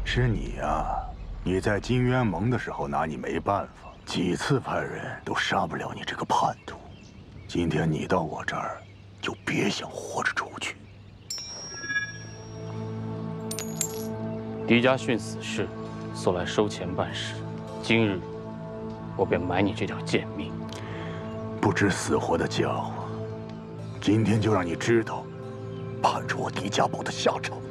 是你呀！你在金渊盟的时候拿你没办法，几次派人都杀不了你这个叛徒。今天你到我这儿，就别想活着出去。 狄家训死士，速来收钱办事。今日，我便买你这条贱命。 不知死活的家伙，今天就让你知道，判出我狄家堡的下场。